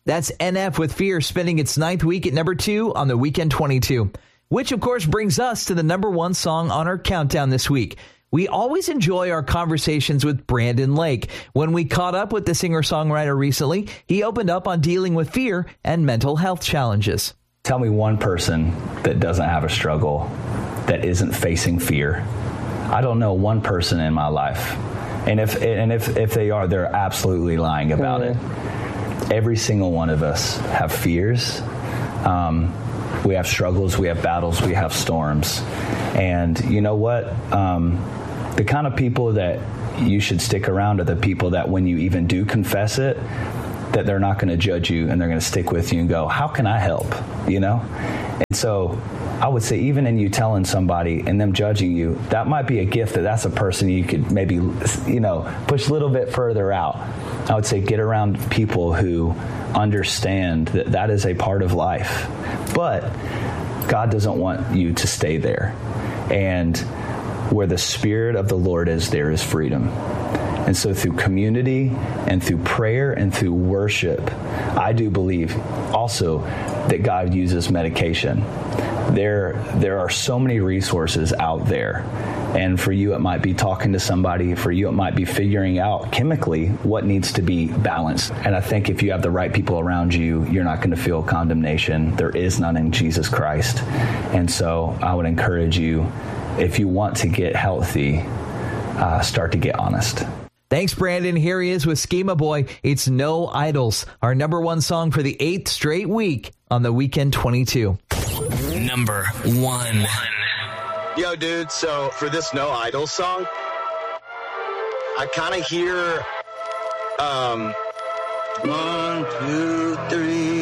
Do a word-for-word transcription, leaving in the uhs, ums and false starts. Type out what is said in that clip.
That's N F with Fear spending its ninth week at number two on the Weekend twenty-two, which of course brings us to the number one song on our countdown this week. We always enjoy our conversations with Brandon Lake. When we caught up with the singer-songwriter recently, he opened up on dealing with fear and mental health challenges. Tell me one person that doesn't have a struggle, that isn't facing fear. I don't know one person in my life. And if and if, if they are, they're absolutely lying about mm-hmm. it. Every single one of us have fears. Um, we have struggles, we have battles, we have storms. And you know what? Um, the kind of people that you should stick around are the people that when you even do confess it, that they're not going to judge you and they're going to stick with you and go, how can I help? You know? And so I would say even in you telling somebody and them judging you, that might be a gift that that's a person you could maybe, you know, push a little bit further out. I would say get around people who understand that that is a part of life. But God doesn't want you to stay there. And where the Spirit of the Lord is, there is freedom. And so through community and through prayer and through worship, I do believe also that God uses medication. There, there are so many resources out there. And for you, it might be talking to somebody. For you, it might be figuring out chemically what needs to be balanced. And I think if you have the right people around you, you're not going to feel condemnation. There is none in Jesus Christ. And so I would encourage you, if you want to get healthy, uh, start to get honest. Thanks, Brandon. Here he is with Schema Boy. It's No Idols, our number one song for the eighth straight week on the Weekend twenty-two. Number one. Yo, dude, so for this No Idols song, I kind of hear, um, one, two, three.